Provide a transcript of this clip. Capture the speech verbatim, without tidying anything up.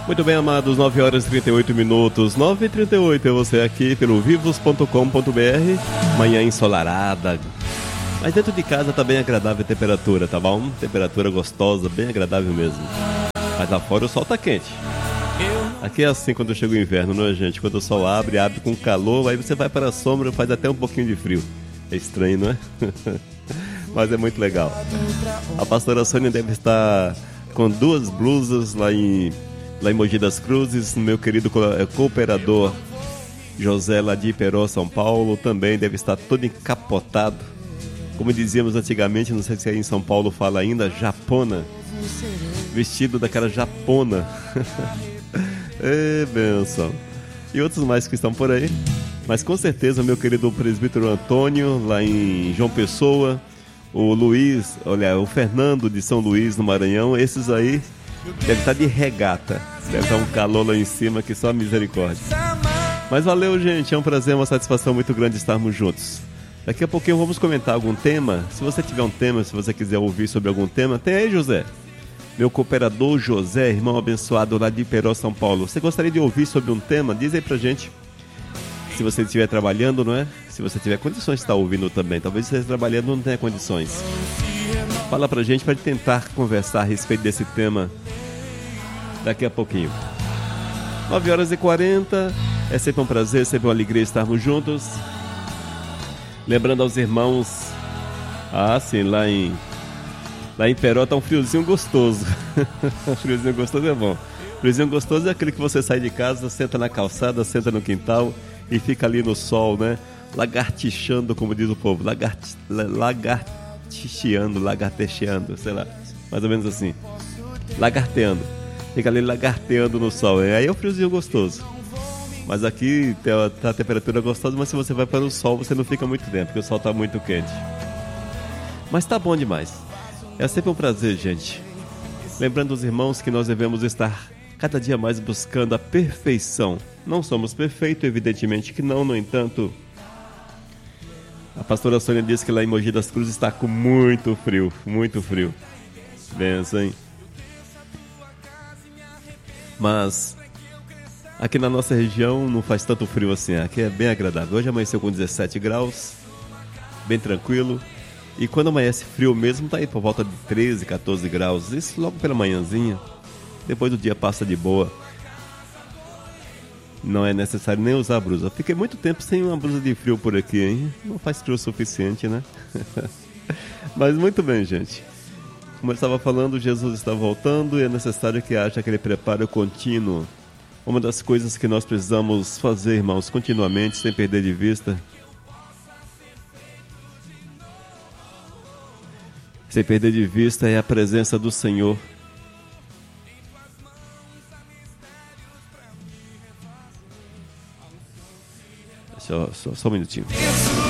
Muito bem, amados, nove horas e trinta e oito minutos, nove e trinta e oito, é você aqui pelo vivos ponto com ponto b r, manhã ensolarada, mas dentro de casa tá bem agradável a temperatura, tá bom? Temperatura gostosa, bem agradável mesmo, mas lá fora o sol tá quente. Aqui é assim quando chega o inverno, não é, gente? Quando o sol abre, abre com calor, aí você vai para a sombra, faz até um pouquinho de frio. É estranho, não é? Mas é muito legal. A pastora Sônia deve estar com duas blusas lá em... lá em Mogi das Cruzes, meu querido cooperador José lá de Iperó, São Paulo, também deve estar todo encapotado, como dizíamos antigamente, não sei se aí em São Paulo fala ainda, japona, vestido daquela japona. É benção. E outros mais que estão por aí, mas com certeza meu querido presbítero Antônio lá em João Pessoa, o Luiz, olha, o Fernando de São Luís no Maranhão, esses aí deve estar de regata. Deve estar um calor lá em cima que só misericórdia. Mas valeu, gente. É um prazer, uma satisfação muito grande estarmos juntos. Daqui a pouquinho vamos comentar algum tema. Se você tiver um tema, se você quiser ouvir sobre algum tema, tem aí, José. Meu cooperador José, irmão abençoado lá de Iperó, São Paulo. Você gostaria de ouvir sobre um tema? Diz aí pra gente. Se você estiver trabalhando, não é? Se você tiver condições de estar ouvindo também. Talvez você esteja trabalhando e não tenha condições. Fala pra gente para tentar conversar a respeito desse tema daqui a pouquinho. nove horas e quarenta, é sempre um prazer, sempre uma alegria estarmos juntos. Lembrando aos irmãos, ah sim, lá em lá em Peró tá um friozinho gostoso. Friozinho gostoso é bom. Friozinho gostoso é aquele que você sai de casa, senta na calçada, senta no quintal e fica ali no sol, né? Lagartixando, como diz o povo, lagart... lagartixeando, lagartexeando, sei lá, mais ou menos assim, lagarteando. Fica ali lagarteando no sol. E aí é um friozinho gostoso. Mas aqui tá a temperatura gostosa, mas se você vai para o sol, você não fica muito tempo, porque o sol tá muito quente. Mas tá bom demais. É sempre um prazer, gente. Lembrando os irmãos que nós devemos estar cada dia mais buscando a perfeição. Não somos perfeitos, evidentemente que não, no entanto, a pastora Sônia disse que lá em Mogi das Cruzes está com muito frio, muito frio. Benção, hein? Mas aqui na nossa região não faz tanto frio assim, aqui é bem agradável. Hoje amanheceu com dezessete graus, bem tranquilo. E quando amanhece frio mesmo, tá aí por volta de treze, quatorze graus. Isso logo pela manhãzinha. Depois o dia passa de boa. Não é necessário nem usar blusa. Fiquei muito tempo sem uma blusa de frio por aqui, hein? Não faz frio o suficiente, né? Mas muito bem, gente. Como eu estava falando, Jesus está voltando e é necessário que haja aquele preparo contínuo. Uma das coisas que nós precisamos fazer, irmãos, continuamente, sem perder de vista, sem perder de vista, é a presença do Senhor. Só, só, só um minutinho.